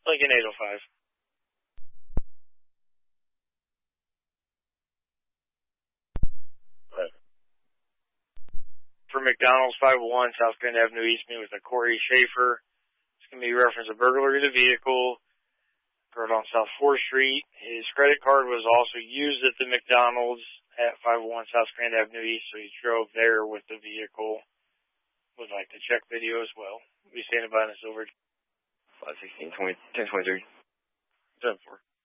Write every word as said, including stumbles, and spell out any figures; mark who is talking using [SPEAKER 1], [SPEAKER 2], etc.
[SPEAKER 1] Lincoln eight oh five.
[SPEAKER 2] Right.
[SPEAKER 1] For McDonald's, five oh one South Grand Avenue East, me with a Corey Schaefer. It's going to be reference a burglary of the vehicle. Occurred on South fourth Street. His credit card was also used at the McDonald's at five oh one South Grand Avenue East, so he drove there with the vehicle. Would like to check video as well. Be standing by in the silver.
[SPEAKER 2] five sixteen, twenty, ten twenty-three.
[SPEAKER 1] ten four.